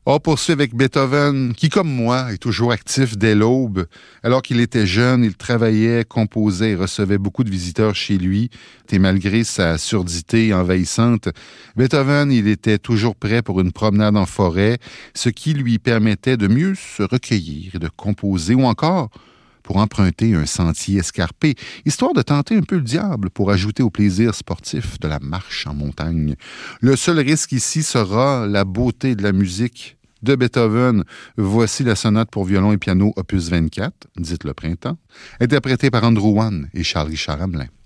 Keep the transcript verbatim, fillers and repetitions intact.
On poursuit avec Beethoven, qui, comme moi, est toujours actif dès l'aube. Alors qu'il était jeune, il travaillait, composait et recevait beaucoup de visiteurs chez lui. Et malgré sa surdité envahissante, Beethoven, il était toujours prêt pour une promenade en forêt, ce qui lui permettait de mieux se recueillir et de composer, ou encore pour emprunter un sentier escarpé, histoire de tenter un peu le diable pour ajouter au plaisir sportif de la marche en montagne. Le seul risque ici sera la beauté de la musique de Beethoven. Voici la sonate pour violon et piano opus vingt-quatre, dite le printemps, interprétée par Andrew Wan et Charles-Richard Hamelin.